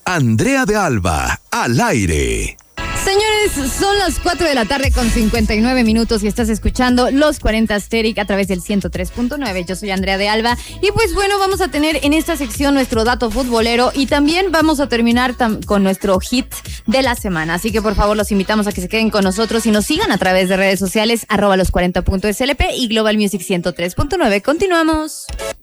Andrea de Alba, al aire. Señores, son las 4 de la tarde con 59 minutos y estás escuchando Los 40 Asteric a través del 103.9. Yo soy Andrea de Alba y pues bueno, vamos a tener en esta sección nuestro dato futbolero y también vamos a terminar con nuestro hit de la semana. Así que por favor los invitamos a que se queden con nosotros y nos sigan a través de redes sociales @los40.slp y Global Music 103.9. Continuamos.